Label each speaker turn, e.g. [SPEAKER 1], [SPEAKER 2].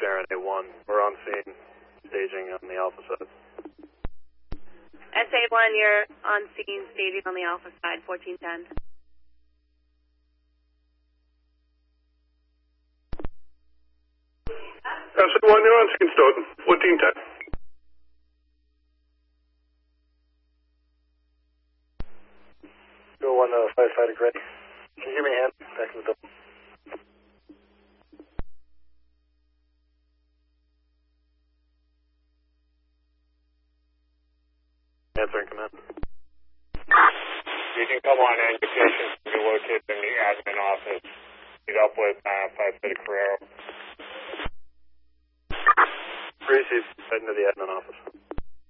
[SPEAKER 1] Sharon A1. We're on scene, staging on the Alpha side.
[SPEAKER 2] SA1, you're on scene, staging on the Alpha side, 1410.
[SPEAKER 3] SA1, you're on scene, Stoughton, 1410.
[SPEAKER 1] Go 1, firefighter Gray. Can you give me a hand? Back in the building. Answering command.
[SPEAKER 4] You can come on in. Your patients can be located in the admin office. Meet up with firefighter Carrero.
[SPEAKER 1] Receive. Heading to the admin office.